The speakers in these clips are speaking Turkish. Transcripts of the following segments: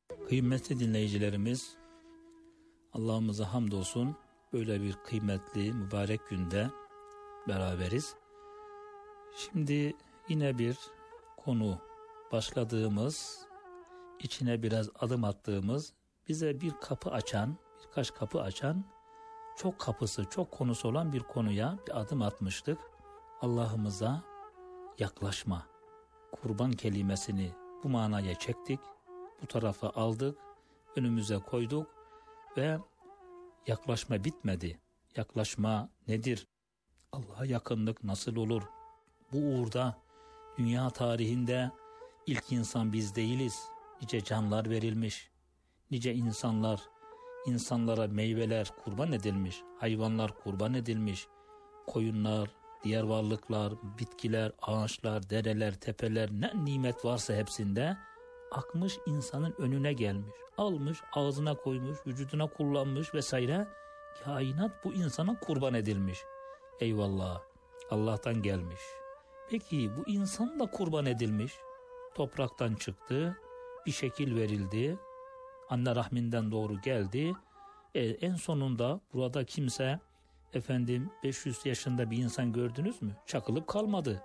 Kıymetli dinleyicilerimiz, Allah'ımıza hamdolsun böyle bir kıymetli mübarek günde beraberiz. Şimdi yine bir konu başladığımız, içine biraz adım attığımız, bize bir kapı açan, birkaç kapı açan, çok kapısı, çok konusu olan bir konuya bir adım atmıştık. Allah'ımıza yaklaşma, kurban kelimesini bu manaya çektik, bu tarafa aldık, önümüze koyduk ve yaklaşma bitmedi. Yaklaşma nedir? Allah'a yakınlık nasıl olur? Bu uğurda dünya tarihinde ilk insan biz değiliz. Nice canlar verilmiş, nice insanlara meyveler kurban edilmiş, hayvanlar kurban edilmiş, koyunlar, diğer varlıklar, bitkiler, ağaçlar, dereler, tepeler, ne nimet varsa hepsinde akmış, insanın önüne gelmiş, almış, ağzına koymuş, vücuduna kullanmış vesaire. Kainat bu insana kurban edilmiş. Eyvallah, Allah'tan gelmiş. Peki bu insan da kurban edilmiş, topraktan çıktı, bir şekil verildi, anne rahminden doğru geldi. En sonunda burada kimse 500 yaşında bir insan gördünüz mü? Çakılıp kalmadı.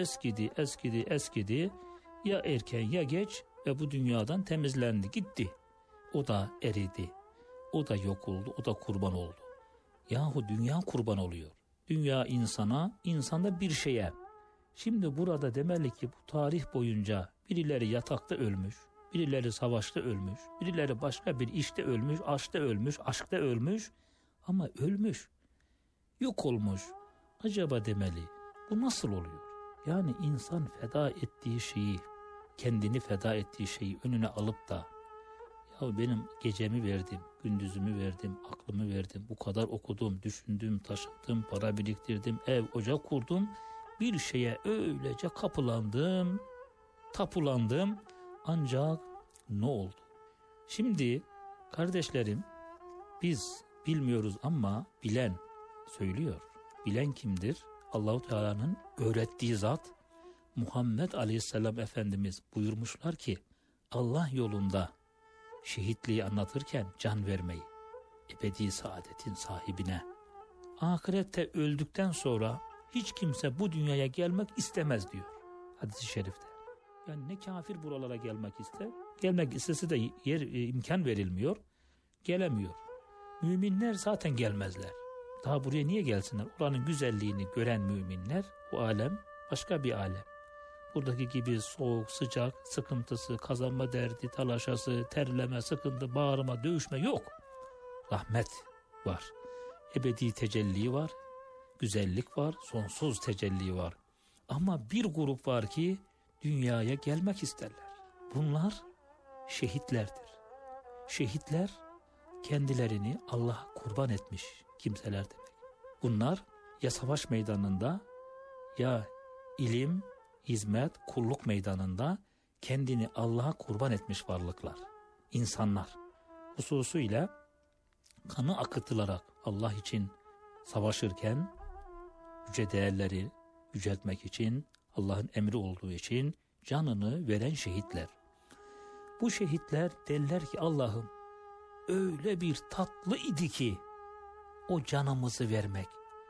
Eskidi. Ya erken ya geç ve bu dünyadan temizlendi, gitti. O da eridi. O da yok oldu. O da kurban oldu. Yahu dünya kurban oluyor. Dünya insana, insan da bir şeye. Şimdi burada demeli ki bu tarih boyunca birileri yatakta ölmüş, birileri savaşta ölmüş, birileri başka bir işte ölmüş, açta ölmüş, aşkta ölmüş ama ölmüş, yok olmuş. Acaba demeli bu nasıl oluyor? Yani insan feda ettiği şeyi, kendini feda ettiği şeyi önüne alıp da ya benim gecemi verdim, gündüzümü verdim, aklımı verdim, bu kadar okudum, düşündüm, taşındım, para biriktirdim, ev, ocak kurdum, bir şeye öylece kapılandım, tapulandım, ancak ne oldu? Şimdi kardeşlerim, biz bilmiyoruz ama bilen söylüyor. Bilen kimdir? Allah-u Teala'nın öğrettiği zat Muhammed Aleyhisselam Efendimiz buyurmuşlar ki Allah yolunda şehitliği anlatırken can vermeyi, ebedi saadetin sahibine, ahirette öldükten sonra hiç kimse bu dünyaya gelmek istemez diyor hadis-i şerifte. Yani ne kafir buralara gelmek ister, gelmek istese de imkan verilmiyor, gelemiyor. Müminler zaten gelmezler. Daha buraya niye gelsinler? Oranın güzelliğini gören müminler, o alem başka bir alem. Buradaki gibi soğuk, sıcak, sıkıntısı, kazanma derdi, talaşası, terleme, sıkıntı, bağırma, dövüşme yok. Rahmet var. Ebedi tecelli var. Güzellik var. Sonsuz tecelli var. Ama bir grup var ki dünyaya gelmek isterler. Bunlar şehitlerdir. Şehitler kendilerini Allah'a kurban etmiş kimseler demek. Bunlar ya savaş meydanında ya ilim, hizmet, kulluk meydanında kendini Allah'a kurban etmiş varlıklar, insanlar. Hususuyla kanı akıtılarak Allah için savaşırken yüce değerleri yüceltmek için, Allah'ın emri olduğu için canını veren şehitler. Bu şehitler derler ki Allah'ım öyle bir tatlı idi ki o canımızı vermek.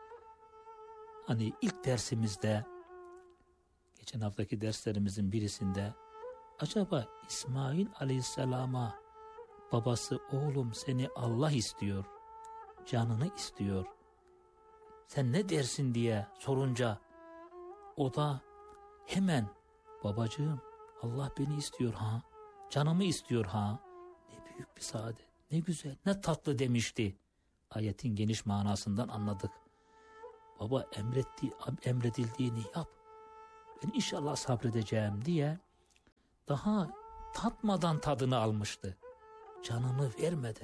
Hani ilk dersimizde, geçen haftaki derslerimizin birisinde acaba İsmail Aleyhisselam'a babası oğlum seni Allah istiyor, canını istiyor, sen ne dersin diye sorunca o da hemen babacığım Allah beni istiyor ha, canımı istiyor ha, ne büyük bir saadet, ne güzel, ne tatlı demişti. Ayetin geniş manasından anladık. Baba emredildiğini yap, ben inşallah sabredeceğim diye daha tatmadan tadını almıştı. Canını vermeden.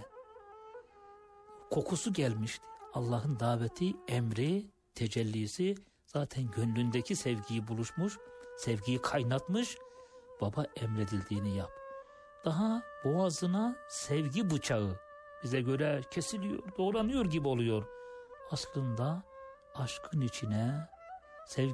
Kokusu gelmişti. Allah'ın daveti, emri, tecellisi zaten gönlündeki sevgiyi buluşmuş, sevgiyi kaynatmış. Baba emredildiğini yap. Daha boğazına sevgi bıçağı bize göre kesiliyor, doğranıyor gibi oluyor. Aslında aşkın içine,